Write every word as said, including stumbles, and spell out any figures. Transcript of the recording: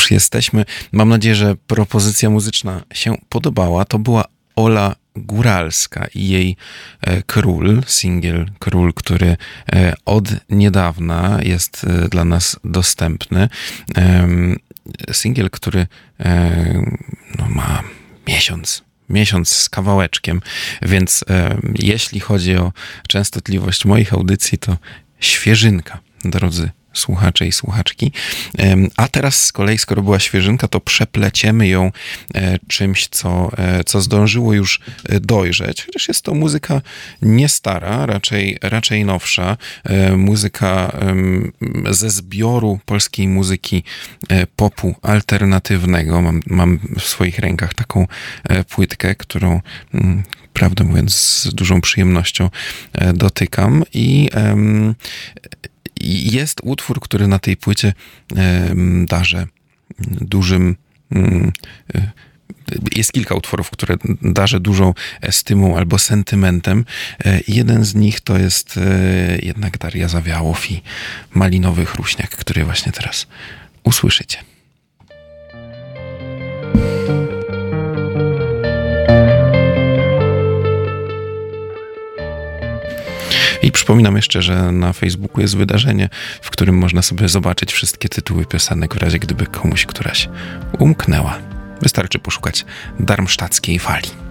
już jesteśmy. Mam nadzieję, że propozycja muzyczna się podobała. To była Ola Góralska i jej Król, singiel Król, który od niedawna jest dla nas dostępny. Singiel, który no, ma miesiąc, miesiąc z kawałeczkiem, więc jeśli chodzi o częstotliwość moich audycji, to świeżynka, drodzy słuchacze i słuchaczki. A teraz z kolei, skoro była świeżynka, to przepleciemy ją czymś, co, co zdążyło już dojrzeć. Chociaż jest to muzyka nie stara, raczej, raczej nowsza. Muzyka ze zbioru polskiej muzyki popu alternatywnego. Mam, mam w swoich rękach taką płytkę, którą prawdę mówiąc z dużą przyjemnością dotykam i jest utwór, który na tej płycie darzę dużym... Jest kilka utworów, które darzę dużą estymą albo sentymentem. Jeden z nich to jest jednak Daria Zawiałow i Malinowy Chruśniak, który właśnie teraz usłyszycie. I przypominam jeszcze, że na Facebooku jest wydarzenie, w którym można sobie zobaczyć wszystkie tytuły piosenek, w razie gdyby komuś któraś umknęła. Wystarczy poszukać Darmstadtskiej Fali.